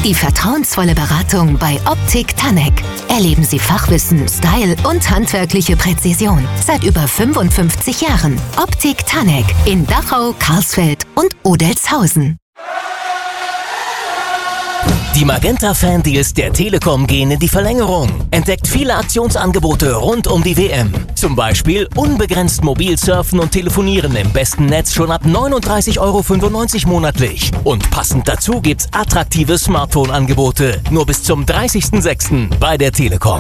die vertrauensvolle Beratung bei Optik Tanek. Erleben Sie Fachwissen, Style und handwerkliche Präzision seit über 55 Jahren. Optik Tanek in Dachau, Karlsfeld und Odelzhausen. Die Magenta-Fan-Deals der Telekom gehen in die Verlängerung. Entdeckt viele Aktionsangebote rund um die WM. Zum Beispiel unbegrenzt mobil surfen und telefonieren im besten Netz schon ab 39,95 € monatlich. Und passend dazu gibt's attraktive Smartphone-Angebote. Nur bis zum 30.06. bei der Telekom.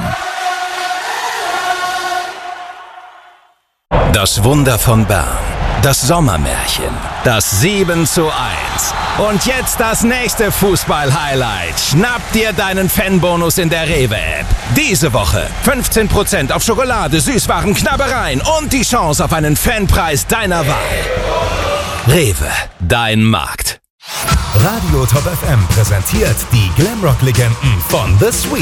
Das Wunder von Bern. Das Sommermärchen. Das 7:1. Und jetzt das nächste Fußball-Highlight. Schnapp dir deinen Fanbonus in der Rewe-App. Diese Woche 15% auf Schokolade, Süßwaren, Knabbereien und die Chance auf einen Fanpreis deiner Wahl. Rewe, dein Markt. Radio Top FM präsentiert die Glamrock-Legenden von The Sweet.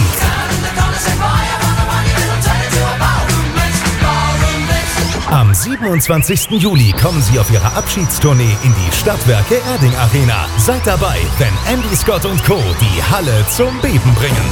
Am 27. Juli kommen sie auf ihrer Abschiedstournee in die Stadtwerke Erding Arena. Seid dabei, wenn Andy Scott und Co. die Halle zum Beben bringen.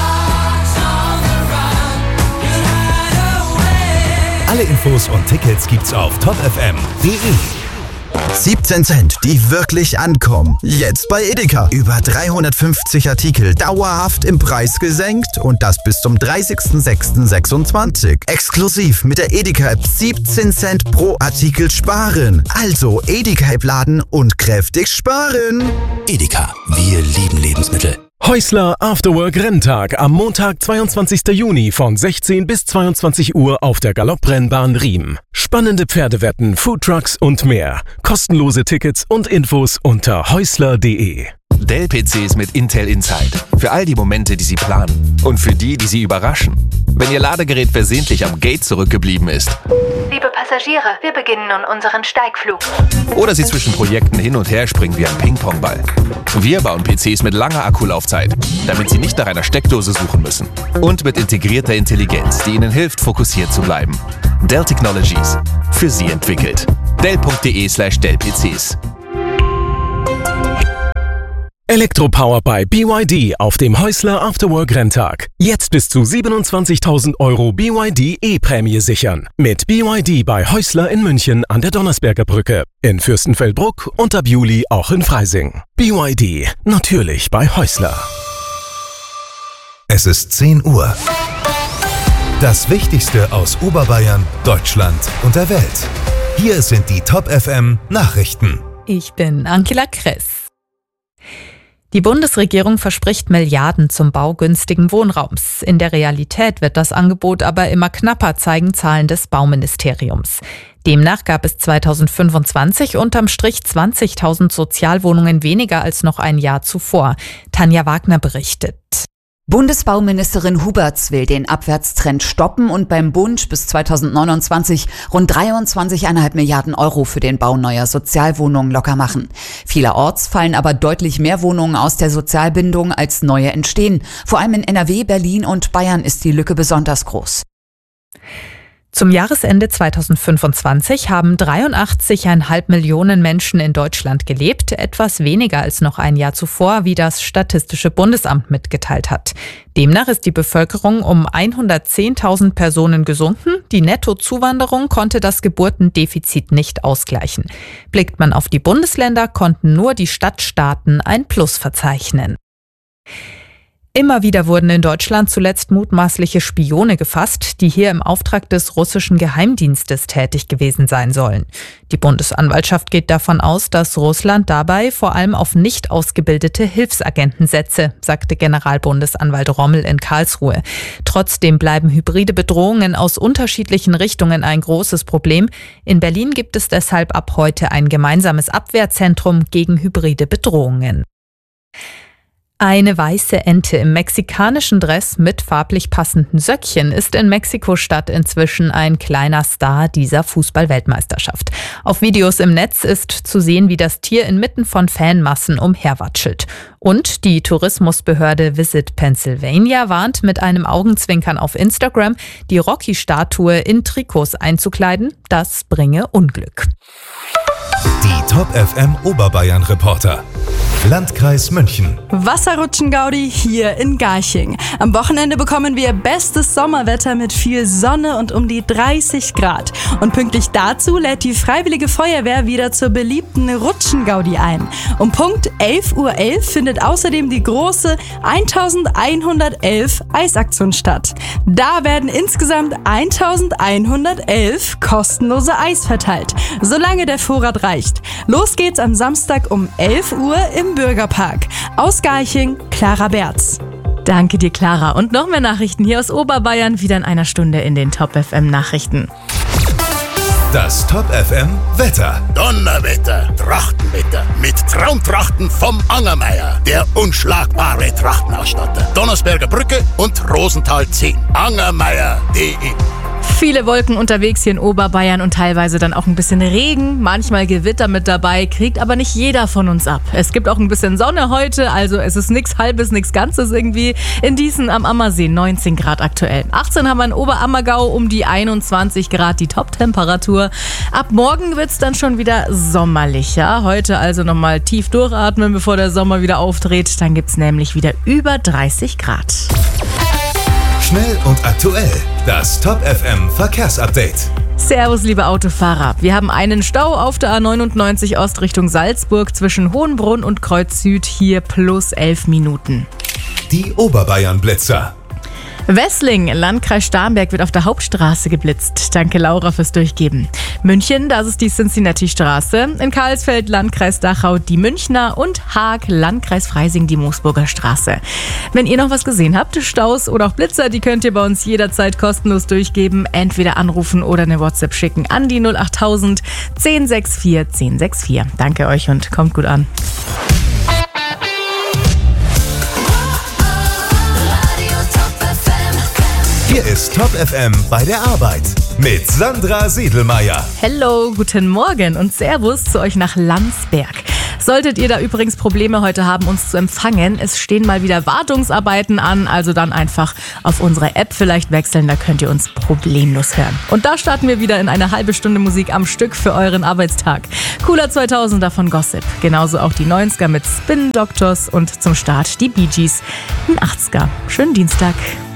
Alle Infos und Tickets gibt's auf topfm.de. 17 Cent, die wirklich ankommen. Jetzt bei Edeka. Über 350 Artikel dauerhaft im Preis gesenkt und das bis zum 30.06.26. Exklusiv mit der Edeka-App 17 Cent pro Artikel sparen. Also Edeka-App laden und kräftig sparen. Edeka, wir lieben Lebensmittel. Häusler Afterwork Renntag am Montag, 22. Juni von 16 bis 22 Uhr auf der Galopprennbahn Riem. Spannende Pferdewetten, Foodtrucks und mehr. Kostenlose Tickets und Infos unter häusler.de. Dell-PCs mit Intel Inside. Für all die Momente, die Sie planen. Und für die Sie überraschen. Wenn Ihr Ladegerät versehentlich am Gate zurückgeblieben ist. Liebe Passagiere, wir beginnen nun unseren Steigflug. Oder Sie zwischen Projekten hin und her springen wie ein Ping-Pong-Ball. Wir bauen PCs mit langer Akkulaufzeit, damit Sie nicht nach einer Steckdose suchen müssen. Und mit integrierter Intelligenz, die Ihnen hilft, fokussiert zu bleiben. Dell Technologies. Für Sie entwickelt. Dell.de/Dell-PCs. Elektropower bei BYD auf dem Häusler Afterwork Renntag. Jetzt bis zu 27.000 € BYD E-Prämie sichern. Mit BYD bei Häusler in München an der Donnersberger Brücke. In Fürstenfeldbruck und ab Juli auch in Freising. BYD, natürlich bei Häusler. Es ist 10 Uhr. Das Wichtigste aus Oberbayern, Deutschland und der Welt. Hier sind die Top FM Nachrichten. Ich bin Angela Kress. Die Bundesregierung verspricht Milliarden zum Bau günstigen Wohnraums. In der Realität wird das Angebot aber immer knapper, zeigen Zahlen des Bauministeriums. Demnach gab es 2025 unterm Strich 20.000 Sozialwohnungen weniger als noch ein Jahr zuvor. Tanja Wagner berichtet. Bundesbauministerin Huberts will den Abwärtstrend stoppen und beim Bund bis 2029 rund 23,5 Milliarden € für den Bau neuer Sozialwohnungen locker machen. Vielerorts fallen aber deutlich mehr Wohnungen aus der Sozialbindung als neue entstehen. Vor allem in NRW, Berlin und Bayern ist die Lücke besonders groß. Zum Jahresende 2025 haben 83,5 Millionen Menschen in Deutschland gelebt, etwas weniger als noch ein Jahr zuvor, wie das Statistische Bundesamt mitgeteilt hat. Demnach ist die Bevölkerung um 110.000 Personen gesunken. Die Nettozuwanderung konnte das Geburtendefizit nicht ausgleichen. Blickt man auf die Bundesländer, konnten nur die Stadtstaaten ein Plus verzeichnen. Immer wieder wurden in Deutschland zuletzt mutmaßliche Spione gefasst, die hier im Auftrag des russischen Geheimdienstes tätig gewesen sein sollen. Die Bundesanwaltschaft geht davon aus, dass Russland dabei vor allem auf nicht ausgebildete Hilfsagenten setze, sagte Generalbundesanwalt Rommel in Karlsruhe. Trotzdem bleiben hybride Bedrohungen aus unterschiedlichen Richtungen ein großes Problem. In Berlin gibt es deshalb ab heute ein gemeinsames Abwehrzentrum gegen hybride Bedrohungen. Eine weiße Ente im mexikanischen Dress mit farblich passenden Söckchen ist in Mexiko-Stadt inzwischen ein kleiner Star dieser Fußball-Weltmeisterschaft. Auf Videos im Netz ist zu sehen, wie das Tier inmitten von Fanmassen umherwatschelt. Und die Tourismusbehörde Visit Pennsylvania warnt mit einem Augenzwinkern auf Instagram, die Rocky-Statue in Trikots einzukleiden. Das bringe Unglück. Die Top FM Oberbayern Reporter. Landkreis München. Wasserrutschen-Gaudi hier in Garching. Am Wochenende bekommen wir bestes Sommerwetter mit viel Sonne und um die 30 Grad. Und pünktlich dazu lädt die Freiwillige Feuerwehr wieder zur beliebten Rutschen-Gaudi ein. Um Punkt 11:11 Uhr findet außerdem die große 1111 Eisaktion statt. Da werden insgesamt 1111 kostenlose Eis verteilt, solange der Vorrat reicht. Los geht's am Samstag um 11 Uhr im Bürgerpark. Aus Garching, Clara Berz. Danke dir, Clara. Und noch mehr Nachrichten hier aus Oberbayern, wieder in einer Stunde in den Top FM Nachrichten. Das Top FM Wetter. Donnerwetter, Trachtenwetter mit Traumtrachten vom Angermeier, der unschlagbare Trachtenausstatter. Donnersberger Brücke und Rosenthal 10. Angermeier.de. Viele Wolken unterwegs hier in Oberbayern und teilweise dann auch ein bisschen Regen, manchmal Gewitter mit dabei, kriegt aber nicht jeder von uns ab. Es gibt auch ein bisschen Sonne heute, also es ist nichts Halbes, nichts Ganzes irgendwie. In Diesen am Ammersee 19 Grad aktuell. 18 haben wir in Oberammergau, um die 21 Grad die Top-Temperatur. Ab morgen wird es dann schon wieder sommerlicher. Heute also nochmal tief durchatmen, bevor der Sommer wieder aufdreht. Dann gibt es nämlich wieder über 30 Grad. Schnell und aktuell. Das Top FM Verkehrsupdate. Servus, liebe Autofahrer. Wir haben einen Stau auf der A99 Ost Richtung Salzburg zwischen Hohenbrunn und Kreuz Süd, hier plus 11 Minuten. Die Oberbayern-Blitzer. Wessling, Landkreis Starnberg, wird auf der Hauptstraße geblitzt. Danke, Laura, fürs Durchgeben. München, das ist die Cincinnati-Straße. In Karlsfeld, Landkreis Dachau, die Münchner. Und Haag, Landkreis Freising, die Moosburger Straße. Wenn ihr noch was gesehen habt, Staus oder auch Blitzer, die könnt ihr bei uns jederzeit kostenlos durchgeben. Entweder anrufen oder eine WhatsApp schicken an die 08000 1064 1064. Danke euch und kommt gut an. Hier ist Top FM bei der Arbeit mit Sandra Siedelmeier. Hello, guten Morgen und Servus zu euch nach Landsberg. Solltet ihr da übrigens Probleme heute haben, uns zu empfangen, es stehen mal wieder Wartungsarbeiten an, also dann einfach auf unsere App vielleicht wechseln, da könnt ihr uns problemlos hören. Und da starten wir wieder in eine halbe Stunde Musik am Stück für euren Arbeitstag. Cooler 2000er von Gossip, genauso auch die 90er mit Spin Doctors und zum Start die Bee Gees, ein 80er. Schönen Dienstag.